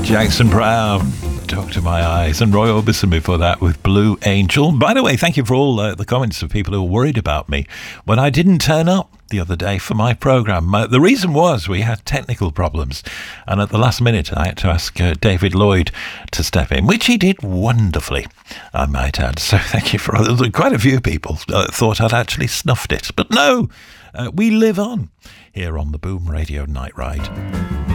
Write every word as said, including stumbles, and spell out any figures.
Jackson Brown, Talk to My Eyes, and Roy Orbison before that with Blue Angel. By the way, thank you for all uh, the comments of people who were worried about me when I didn't turn up the other day for my programme. Uh, the reason was we had technical problems, and at the last minute I had to ask uh, David Lloyd to step in, which he did wonderfully, I might add. So thank you for all. Quite a few people uh, thought I'd actually snuffed it, but no, uh, we live on here on the Boom Radio Night Ride.